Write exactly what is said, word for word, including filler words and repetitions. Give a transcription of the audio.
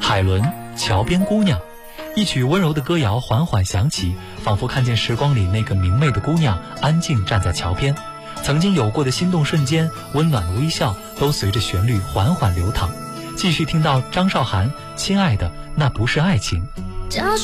海伦，桥边姑娘。一曲温柔的歌谣缓缓响起，仿佛看见时光里那个明媚的姑娘安静站在桥边，曾经有过的心动瞬间，温暖的微笑都随着旋律缓缓流淌。继续听到张韶涵，亲爱的，那不是爱情。 教